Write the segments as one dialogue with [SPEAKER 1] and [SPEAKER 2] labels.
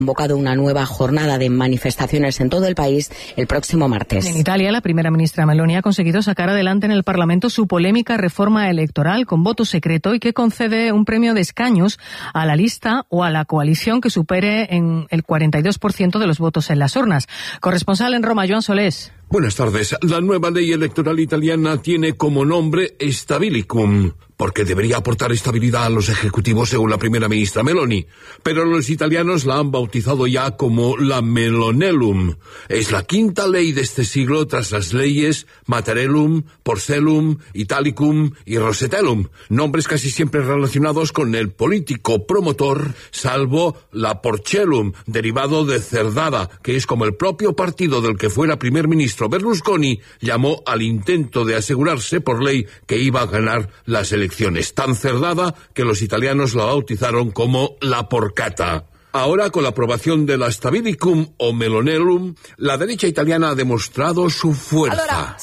[SPEAKER 1] convocado una nueva jornada de manifestaciones en todo el país el próximo martes.
[SPEAKER 2] En Italia, la primera ministra Meloni ha conseguido sacar adelante en el Parlamento su polémica reforma electoral con voto secreto y que concede un premio de escaños a la lista o a la coalición que supere en el 42% de los votos en las urnas. Corresponsal en Roma, Joan Solés.
[SPEAKER 3] Buenas tardes. La nueva ley electoral italiana tiene como nombre Stabilicum, porque debería aportar estabilidad a los ejecutivos según la primera ministra Meloni. Pero los italianos la han bautizado ya como la Melonellum. Es la quinta ley de este siglo tras las leyes Mattarellum, Porcellum, Italicum y Rosatellum, nombres casi siempre relacionados con el político promotor, salvo la Porcellum, derivado de Cerdada, que es como el propio partido del que fuera primer ministro Berlusconi llamó al intento de asegurarse por ley que iba a ganar las elecciones, tan cerdada que los italianos la bautizaron como la porcata. Ahora, con la aprobación de la Stabilicum o Melonellum, la derecha italiana ha demostrado su fuerza.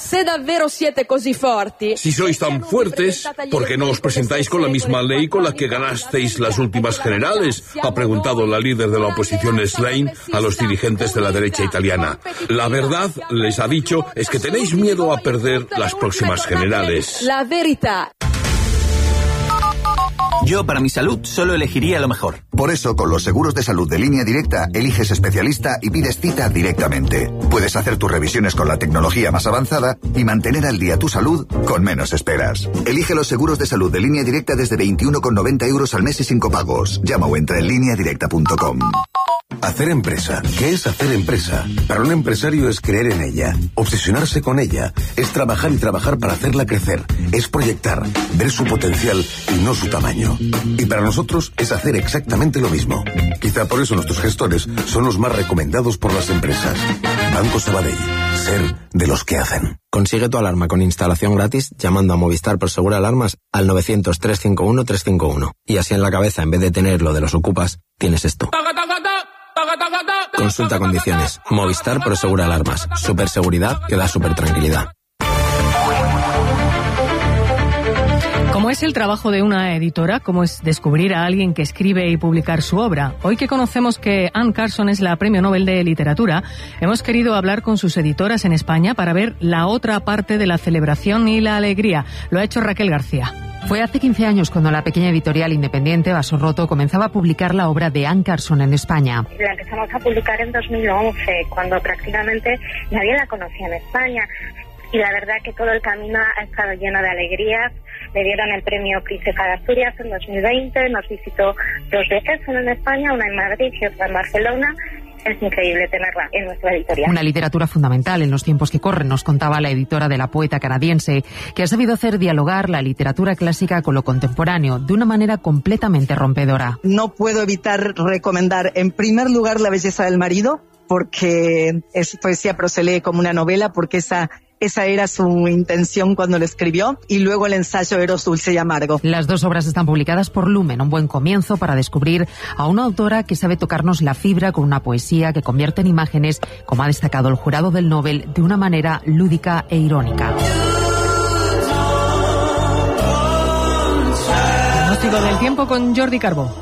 [SPEAKER 3] Si sois tan fuertes, ¿por qué no os presentáis con la misma ley con la que ganasteis las últimas generales?, ha preguntado la líder de la oposición Schlein a los dirigentes de la derecha italiana. La verdad, les ha dicho, es que tenéis miedo a perder las próximas generales.
[SPEAKER 4] La verdad. Yo, para mi salud, solo elegiría lo mejor.
[SPEAKER 5] Por eso, con los seguros de salud de Línea Directa, eliges especialista y pides cita directamente. Puedes hacer tus revisiones con la tecnología más avanzada y mantener al día tu salud con menos esperas. Elige los seguros de salud de Línea Directa desde 21,90 € al mes y sin copagos. Llama o entra en lineadirecta.com.
[SPEAKER 6] Hacer empresa. ¿Qué es hacer empresa? Para un empresario es creer en ella, obsesionarse con ella, es trabajar y trabajar para hacerla crecer, es proyectar, ver su potencial y no su tamaño. Y para nosotros es hacer exactamente lo mismo. Quizá por eso nuestros gestores son los más recomendados por las empresas. Banco Sabadell. Ser de los que hacen.
[SPEAKER 7] Consigue tu alarma con instalación gratis llamando a Movistar Prosegur Alarmas al 900-351-351. Y así en la cabeza, en vez de tener lo de los ocupas, tienes esto. Consulta condiciones. Movistar Prosegur Alarmas. Superseguridad que da supertranquilidad.
[SPEAKER 2] ¿Cómo es el trabajo de una editora? ¿Cómo es descubrir a alguien que escribe y publicar su obra? Hoy que conocemos que Anne Carson es la Premio Nobel de Literatura, hemos querido hablar con sus editoras en España para ver la otra parte de la celebración y la alegría. Lo ha hecho Raquel García.
[SPEAKER 8] Fue hace 15 años cuando la pequeña editorial independiente Vaso Roto comenzaba a publicar la obra de Anne Carson en España.
[SPEAKER 9] La empezamos a publicar en 2011, cuando prácticamente nadie la conocía en España. Y la verdad que todo el camino ha estado lleno de alegrías. Le dieron el premio Princesa de Asturias en 2020, nos visitó 2 veces, una en España, una en Madrid y otra en Barcelona. Es increíble tenerla en nuestra editorial.
[SPEAKER 8] Una literatura fundamental en los tiempos que corren, nos contaba la editora de la poeta canadiense, que ha sabido hacer dialogar la literatura clásica con lo contemporáneo de una manera completamente rompedora.
[SPEAKER 10] No puedo evitar recomendar, en primer lugar, La belleza del marido, porque es poesía pero se lee como una novela, porque esa era su intención cuando lo escribió, y luego el ensayo Eros dulce y amargo.
[SPEAKER 8] Las 2 obras están publicadas por Lumen, un buen comienzo para descubrir a una autora que sabe tocarnos la fibra con una poesía que convierte en imágenes, como ha destacado el jurado del Nobel, de una manera lúdica e irónica.
[SPEAKER 2] Pronóstico del tiempo con Jordi Carbó.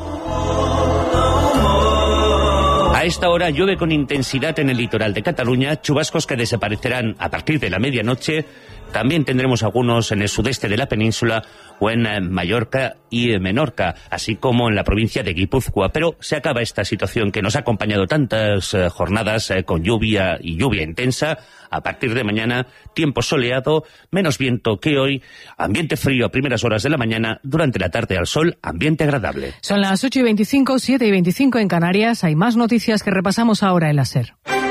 [SPEAKER 11] A esta hora llueve con intensidad en el litoral de Cataluña, chubascos que desaparecerán a partir de la medianoche. También tendremos algunos en el sudeste de la península o en Mallorca y Menorca, así como en la provincia de Guipúzcoa. Pero se acaba esta situación que nos ha acompañado tantas jornadas con lluvia y lluvia intensa. A partir de mañana, tiempo soleado, menos viento que hoy, ambiente frío a primeras horas de la mañana, durante la tarde al sol, ambiente agradable.
[SPEAKER 2] Son las 8:25, 7:25 en Canarias. Hay más noticias que repasamos ahora en la SER.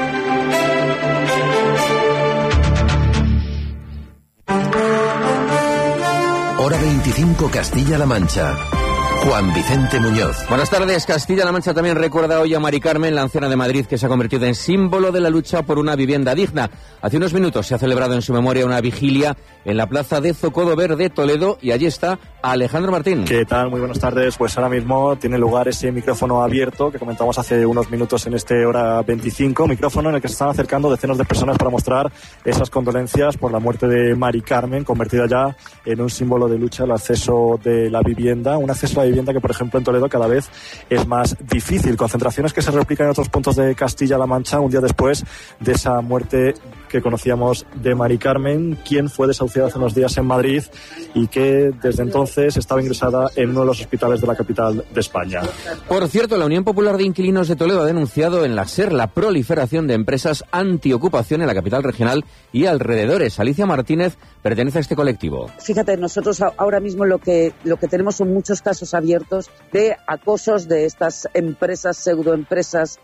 [SPEAKER 12] Hora 25 Castilla-La Mancha. Juan Vicente Muñoz.
[SPEAKER 13] Buenas tardes. Castilla-La Mancha también recuerda hoy a Mari Carmen, la anciana de Madrid, que se ha convertido en símbolo de la lucha por una vivienda digna. Hace unos minutos se ha celebrado en su memoria una vigilia en la plaza de Zocodover de Toledo y allí está Alejandro Martín.
[SPEAKER 14] ¿Qué tal? Muy buenas tardes. Pues ahora mismo tiene lugar ese micrófono abierto que comentamos hace unos minutos en este Hora 25, micrófono en el que se están acercando decenas de personas para mostrar esas condolencias por la muerte de Mari Carmen, convertida ya en un símbolo de lucha el acceso de la vivienda, un acceso a la vivienda que, por ejemplo, en Toledo cada vez es más difícil. Concentraciones que se replican en otros puntos de Castilla-La Mancha un día después de esa muerte que conocíamos de Mari Carmen, quien fue desahuciada hace unos días en Madrid y que desde entonces estaba ingresada en uno de los hospitales de la capital de España.
[SPEAKER 13] Por cierto, la Unión Popular de Inquilinos de Toledo ha denunciado en la SER la proliferación de empresas antiocupación en la capital regional y alrededores. Alicia Martínez pertenece a este colectivo.
[SPEAKER 15] Fíjate, nosotros ahora mismo lo que tenemos son muchos casos abiertos de acosos de estas empresas, pseudoempresas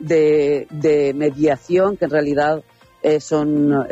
[SPEAKER 15] de mediación, que en realidad son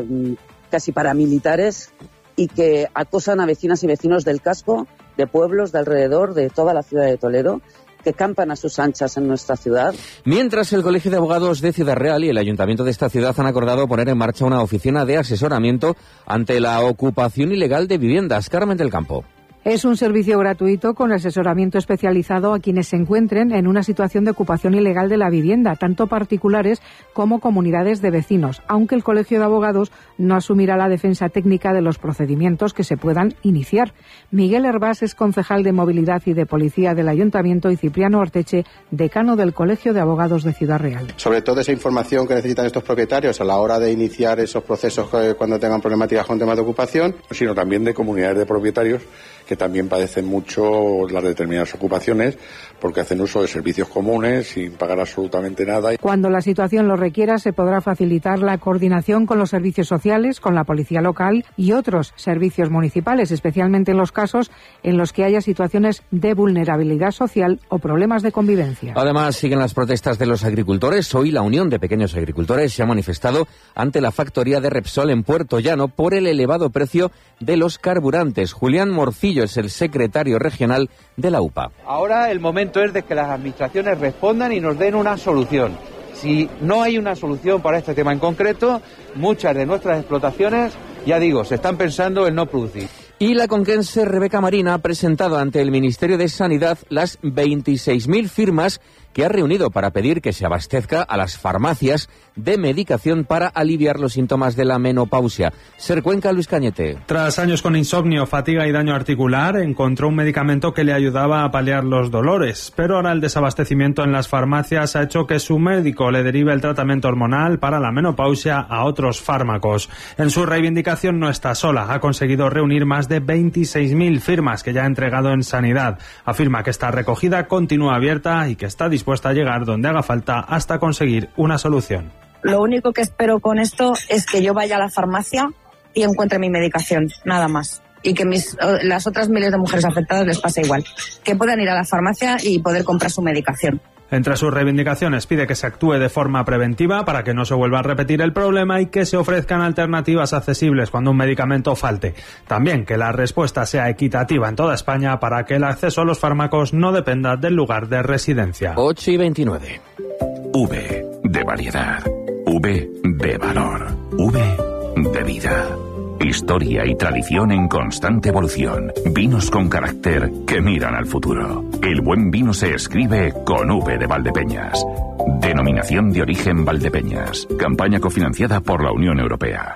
[SPEAKER 15] casi paramilitares y que acosan a vecinas y vecinos del casco, de pueblos de alrededor, de toda la ciudad de Toledo, que campan a sus anchas en nuestra ciudad.
[SPEAKER 13] Mientras, el Colegio de Abogados de Ciudad Real y el Ayuntamiento de esta ciudad han acordado poner en marcha una oficina de asesoramiento ante la ocupación ilegal de viviendas. Carmen del Campo.
[SPEAKER 16] Es un servicio gratuito con asesoramiento especializado a quienes se encuentren en una situación de ocupación ilegal de la vivienda, tanto particulares como comunidades de vecinos, aunque el Colegio de Abogados no asumirá la defensa técnica de los procedimientos que se puedan iniciar. Miguel Hervás es concejal de Movilidad y de Policía del Ayuntamiento y Cipriano Orteche, decano del Colegio de Abogados de Ciudad Real.
[SPEAKER 17] Sobre todo esa información que necesitan estos propietarios a la hora de iniciar esos procesos cuando tengan problemáticas con temas de ocupación,
[SPEAKER 18] sino también de comunidades de propietarios que también padecen mucho las determinadas ocupaciones porque hacen uso de servicios comunes sin pagar absolutamente nada.
[SPEAKER 16] Cuando la situación lo requiera, se podrá facilitar la coordinación con los servicios sociales, con la policía local y otros servicios municipales, especialmente en los casos en los que haya situaciones de vulnerabilidad social o problemas de convivencia.
[SPEAKER 13] Además, siguen las protestas de los agricultores. Hoy la Unión de Pequeños Agricultores se ha manifestado ante la factoría de Repsol en Puerto Llano por el elevado precio de los carburantes. Julián Morcillo es el secretario regional de la UPA.
[SPEAKER 19] Ahora el momento es de que las administraciones respondan y nos den una solución. Si no hay una solución para este tema en concreto, muchas de nuestras explotaciones, ya digo, se están pensando en no producir.
[SPEAKER 13] Y la conquense Rebeca Marín ha presentado ante el Ministerio de Sanidad las 26.000 firmas que ha reunido para pedir que se abastezca a las farmacias de medicación para aliviar los síntomas de la menopausia. Ser Cuenca, Luis Cañete.
[SPEAKER 20] Tras años con insomnio, fatiga y daño articular, encontró un medicamento que le ayudaba a paliar los dolores, pero ahora el desabastecimiento en las farmacias ha hecho que su médico le derive el tratamiento hormonal para la menopausia a otros fármacos. En su reivindicación no está sola, ha conseguido reunir más de 26.000 firmas que ya ha entregado en Sanidad. Afirma que esta recogida continúa abierta y que está dispuesta a llegar donde haga falta hasta conseguir una solución.
[SPEAKER 21] Lo único que espero con esto es que yo vaya a la farmacia y encuentre mi medicación, nada más. Y que las otras miles de mujeres afectadas les pase igual. Que puedan ir a la farmacia y poder comprar su medicación.
[SPEAKER 20] Entre sus reivindicaciones pide que se actúe de forma preventiva para que no se vuelva a repetir el problema y que se ofrezcan alternativas accesibles cuando un medicamento falte. También que la respuesta sea equitativa en toda España para que el acceso a los fármacos no dependa del lugar de residencia.
[SPEAKER 13] 8:29.
[SPEAKER 22] V de variedad. V de valor. V de vida. Historia y tradición en constante evolución. Vinos con carácter que miran al futuro. El buen vino se escribe con V de Valdepeñas. Denominación de origen Valdepeñas. Campaña cofinanciada por la Unión Europea.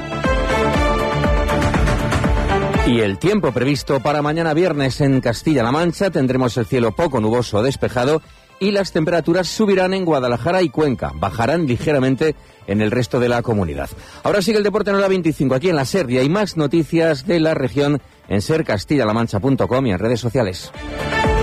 [SPEAKER 13] Y el tiempo previsto para mañana viernes en Castilla-La Mancha: tendremos el cielo poco nuboso o despejado y las temperaturas subirán en Guadalajara y Cuenca, bajarán ligeramente en el resto de la comunidad. Ahora sigue el deporte en Hora 25 aquí en la SER y hay más noticias de la región en sercastillalamancha.com y en redes sociales.